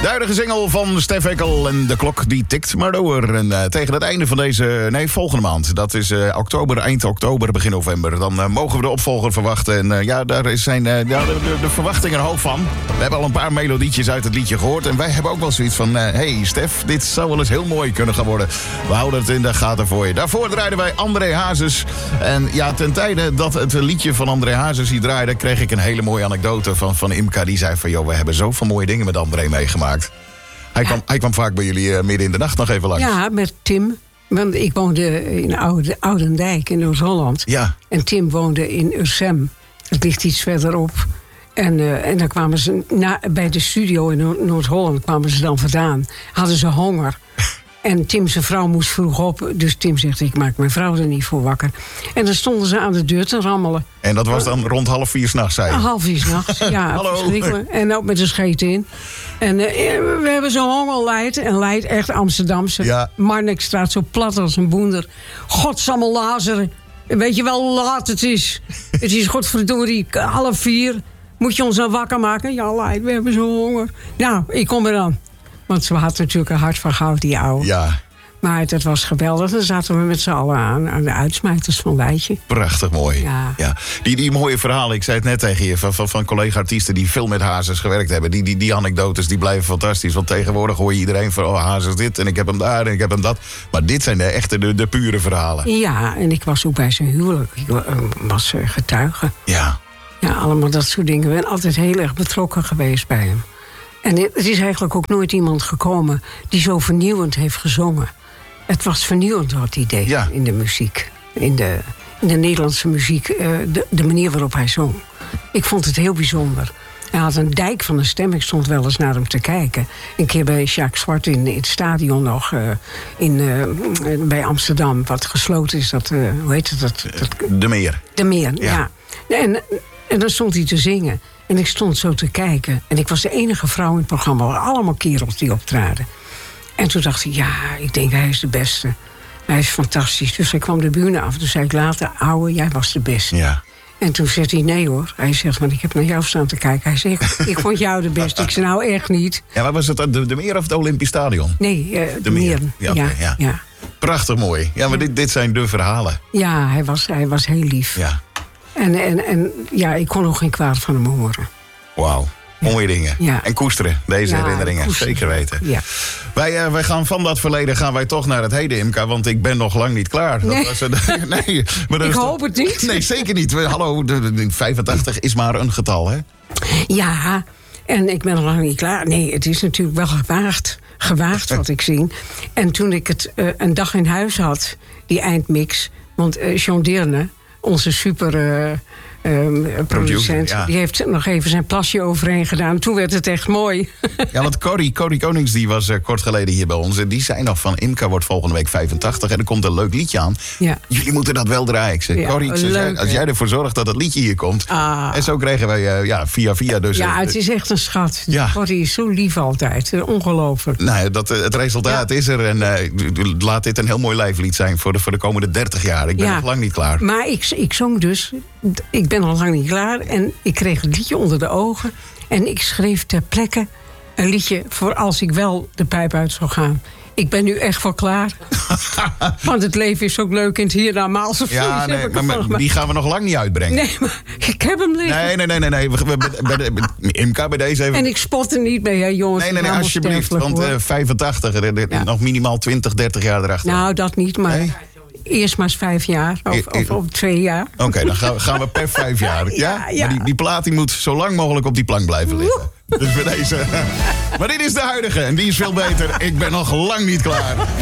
De huidige single van Stef Ekkel en de klok die tikt maar door. En tegen het einde van volgende maand. Dat is oktober, eind oktober, begin november. Dan mogen we de opvolger verwachten. En daar zijn de verwachtingen hoog van. We hebben al een paar melodietjes uit het liedje gehoord. En wij hebben ook wel zoiets van, hey Stef, dit zou wel eens heel mooi kunnen gaan worden. We houden het in de gaten voor je. Daarvoor draaiden wij André Hazes. En ja, ten tijde dat het liedje van André Hazes hier draaide, kreeg ik een hele mooie anekdote van Imka. Die zei van, joh, we hebben zoveel mooie dingen met André meegemaakt. Hij kwam vaak bij jullie midden in de nacht nog even langs. Ja, met Tim. Want ik woonde in Oudendijk in Noord-Holland. Ja. En Tim woonde in Ursem. Het ligt iets verderop. En dan kwamen ze bij de studio in Noord-Holland kwamen ze dan vandaan. Hadden ze honger. En Tim zijn vrouw moest vroeg op. Dus Tim zegt, ik maak mijn vrouw er niet voor wakker. En dan stonden ze aan de deur te rammelen. En dat was dan rond 3:30 s'nachts, zei je? 3:30 s'nachts, ja. Hallo. En ook met een scheet in. En we hebben zo'n honger Leid. En Leid echt Amsterdamse. Ja. Marnixstraat, zo plat als een boender. Godsamme lazeren. Weet je wel hoe laat het is? Het is godverdorie 3:30. Moet je ons dan wakker maken? Ja, Leid, we hebben zo'n honger. Nou, ik kom eraan. Want ze had natuurlijk een hart van goud, die oude. Ja. Maar dat was geweldig. Dan zaten we met z'n allen aan de uitsmijters van Wijtje. Prachtig mooi. Ja. Die mooie verhalen, ik zei het net tegen je, van collega-artiesten die veel met Hazes gewerkt hebben. Die anekdotes die blijven fantastisch. Want tegenwoordig hoor je iedereen van, oh, Hazes dit en ik heb hem daar en ik heb hem dat. Maar dit zijn de pure verhalen. Ja, en ik was ook bij zijn huwelijk. Ik was getuige. Ja. Ja, allemaal dat soort dingen. Ik ben altijd heel erg betrokken geweest bij hem. En het is eigenlijk ook nooit iemand gekomen die zo vernieuwend heeft gezongen. Het was vernieuwend wat hij deed in de muziek. In de Nederlandse muziek, de manier waarop hij zong. Ik vond het heel bijzonder. Hij had een dijk van een stem. Ik stond wel eens naar hem te kijken. Een keer bij Jacques Zwart in het stadion nog. Bij Amsterdam, wat gesloten is. Hoe heet het? De Meer. De Meer, ja. En dan stond hij te zingen. En ik stond zo te kijken. En ik was de enige vrouw in het programma. Waar allemaal kerels die optraden. En toen dacht ik, ik denk hij is de beste. Hij is fantastisch. Dus hij kwam de bühne af. Toen zei ik later, ouwe, jij was de beste. Ja. En toen zegt hij, nee hoor. Hij zegt, maar ik heb naar jou staan te kijken. Hij zegt, ik vond jou de beste. Ik zei, nou echt niet. Ja, maar was het de Meer of het Olympisch Stadion? Nee, de Meer. Ja. Prachtig mooi. Ja, maar dit zijn de verhalen. Ja, hij was heel lief. Ja. En ik kon nog geen kwaad van hem horen. Wauw. Mooie dingen. Ja. En koesteren, deze herinneringen. Koesteren. Zeker weten. Ja. Wij gaan van dat verleden toch naar het heden, Imka. Want ik ben nog lang niet klaar. Nee. Maar ik hoop het niet. Nee, zeker niet. Hallo, 85 is maar een getal, hè? Ja, en ik ben nog lang niet klaar. Nee, het is natuurlijk wel gewaagd wat ik zing. En toen ik het een dag in huis had, die eindmix. Want Jean Deerne, onze super producent, die heeft nog even zijn plasje overheen gedaan. Toen werd het echt mooi. Ja, want Corrie Konings, die was kort geleden hier bij ons. En die zei nog van, Imka wordt volgende week 85 en er komt een leuk liedje aan. Ja. Jullie moeten dat wel draaien. Ik zei, Corrie, als jij ervoor zorgt dat het liedje hier komt. En zo kregen wij via dus... Ja, het is echt een schat. Corrie is zo lief altijd. Ongelooflijk. Nou, het resultaat is er. En laat dit een heel mooi lijflied zijn voor de komende 30 jaar. Ik ben nog lang niet klaar. Maar ik zong dus... Ik ben al lang niet klaar en ik kreeg het liedje onder de ogen. En ik schreef ter plekke een liedje voor als ik wel de pijp uit zou gaan. Ik ben nu echt wel klaar. Want het leven is ook leuk in het hiernamaals. Ja, nee, maar die gaan we nog lang niet uitbrengen. Nee, maar ik heb hem liggen. Nee. Imka, bij deze even... En ik spot er niet mee, hè, jongens. Nee, alsjeblieft. Want 85, nog minimaal 20, 30 jaar erachter. Nou, dat niet, maar... Nee? Eerst maar eens 5 jaar. Of 2 jaar. Oké, dan gaan we per 5 jaar. Ja? Maar die plaat die moet zo lang mogelijk op die plank blijven liggen. Dus bij deze. Maar dit is de huidige en die is veel beter. Ik ben nog lang niet klaar.